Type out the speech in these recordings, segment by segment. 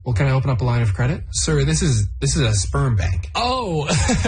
Well, can I open up a line of credit? Sir, this is a sperm bank. Oh,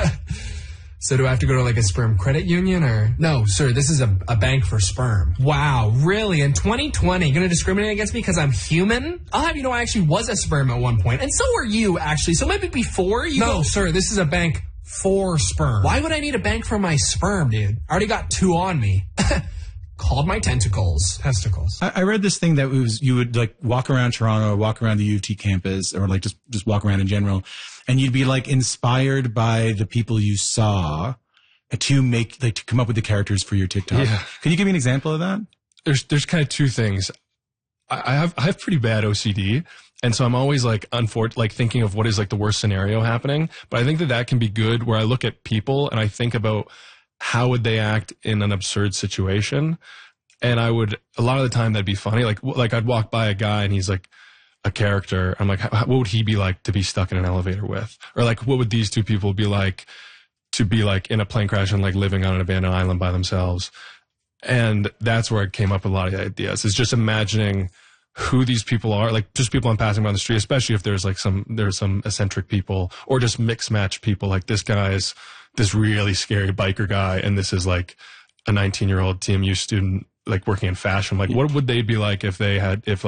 so do I have to go to like a sperm credit union or? No, sir, this is a bank for sperm. Wow, really? In 2020, you're going to discriminate against me because I'm human? I'll have you know I actually was a sperm at one point, and so were you, actually. So maybe before you No, sir, this is a bank for sperm. Why would I need a bank for my sperm, dude? I already got 2 on me. Called my tentacles. Testicles. I read this thing that was you would like walk around Toronto or walk around the U of T campus or like just walk around in general, and you'd be like inspired by the people you saw to come up with the characters for your TikTok. Yeah. Can you give me an example of that? There's kind of 2 things. I have pretty bad OCD. And so I'm always like thinking of what is like the worst scenario happening. But I think that can be good where I look at people and I think about how would they act in an absurd situation. And a lot of the time that'd be funny. Like I'd walk by a guy and he's like a character. I'm like, what would he be like to be stuck in an elevator with? Or like, what would these 2 people be like to be like in a plane crash and like living on an abandoned island by themselves? And that's where I came up with a lot of ideas, is just imagining who these people are, like just people I'm passing by on the street, especially if there's some eccentric people or just mixed match people. Like this guy is this really scary biker guy, and this is like a 19-year-old TMU student, like working in fashion. Like, what would they be like if they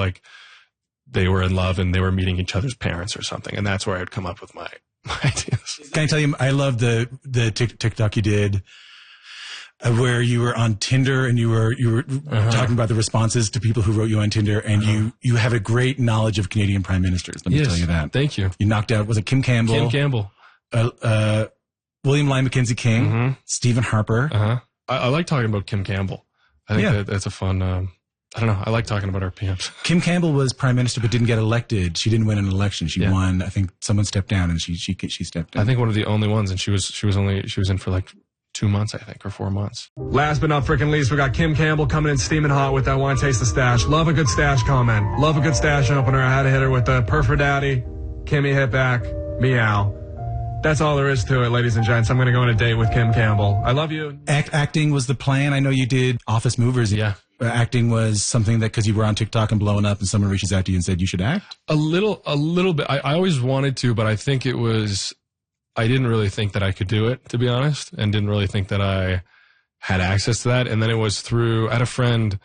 were in love and they were meeting each other's parents or something? And that's where I'd come up with my ideas. Can I tell you, I love the TikTok you did where you were on Tinder and you were talking about the responses to people who wrote you on Tinder, and you have a great knowledge of Canadian prime ministers. Let me tell you that. Thank you. You knocked out, was it Kim Campbell? Kim Campbell. William Lyon Mackenzie King, Stephen Harper. I like talking about Kim Campbell. I think that's a fun, I don't know. I like talking about our PMs. Kim Campbell was prime minister but didn't get elected. She didn't win an election. She won. I think someone stepped down and she stepped down. I think one of the only ones, and she was in for like 2 months, I think, or 4 months. Last but not freaking least, we got Kim Campbell coming in steaming hot with that "Want to Taste the Stash." Love a good stash comment. Love a good stash opener. I had to hit her with the "Perfect Daddy." Kimmy hit back. Meow. That's all there is to it, ladies and gents. I'm going to go on a date with Kim Campbell. I love you. Acting was the plan. I know you did Office Movers. Yeah. Acting was something that, because you were on TikTok and blowing up and someone reaches out to you and said you should act? A little bit. I always wanted to, but I think I didn't really think that I could do it, to be honest, and didn't really think that I had access to that. And then it was I had a friend,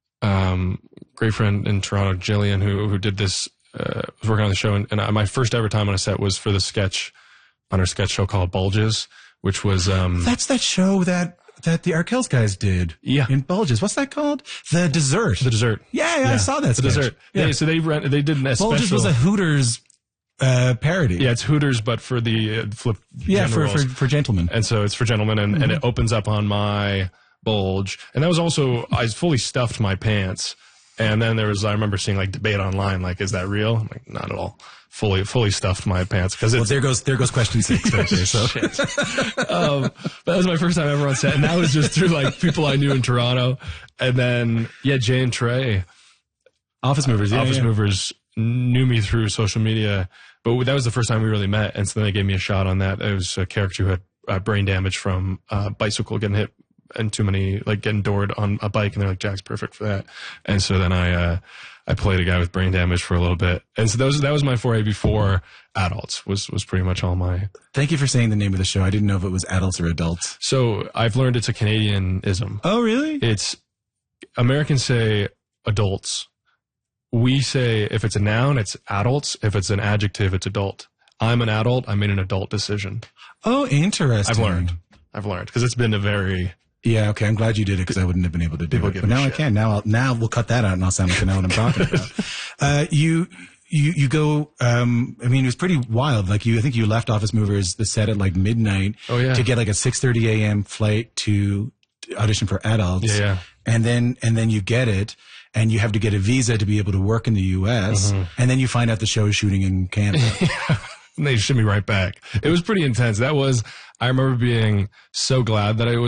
great friend in Toronto, Jillian, who did this, was working on the show. And my first ever time on a set was for the sketch, on her sketch show called Bulges, which was, that's that show that the Arkells guys did. Yeah. In Bulges. What's that called? The Dessert. The Dessert. Yeah, I saw that. The Dessert. Yeah. So they did a special. Bulges was a Hooters parody. Yeah, it's Hooters, but for the flip. Yeah, for gentlemen. And so it's for gentlemen, and it opens up on my bulge. And that was also, I fully stuffed my pants. And then I remember seeing like debate online, like, is that real? I'm like, not at all. Fully stuffed my pants, because there goes question 6 right there. So, but that was my first time ever on set, and that was just through like people I knew in Toronto, and then Jay and Trey, Office Movers knew me through social media, but that was the first time we really met, and so then they gave me a shot on that. It was a character who had brain damage from a bicycle getting hit and getting doored on a bike, and they're like, Jack's perfect for that, and so then I played a guy with brain damage for a little bit. And so that was my foray before adults, was pretty much all my... Thank you for saying the name of the show. I didn't know if it was adults or adults. So I've learned it's a Canadianism. Oh, really? Americans say adults. We say, if it's a noun, it's adults. If it's an adjective, it's adult. I'm an adult. I made an adult decision. Oh, interesting. I've learned because it's been a very... Yeah, okay. I'm glad you did it, because I wouldn't have been able to do it. But now I can. Now we'll cut that out and I'll sound like I know what I'm talking about. You go, I mean, it was pretty wild. Like I think you left Office Movers, the set at like midnight to get like a 6:30 a.m. flight to audition for adults. Yeah. And then you get it, and you have to get a visa to be able to work in the U.S. And then you find out the show is shooting in Canada. And they ship me right back. It was pretty intense. I remember being so glad that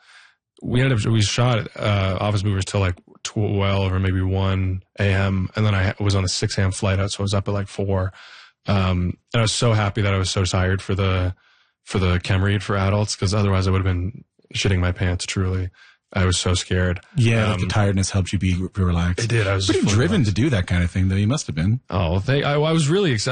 we shot Office Movers till like 12 or maybe 1 a.m. And then I was on a 6 a.m. flight out, so I was up at like 4. And I was so happy that I was so tired for the chem read for adults, because otherwise I would have been shitting my pants, truly. I was so scared. Yeah, the tiredness helped you be relaxed. It did. I was pretty driven relaxed to do that kind of thing, though. You must have been. Oh, I was really excited.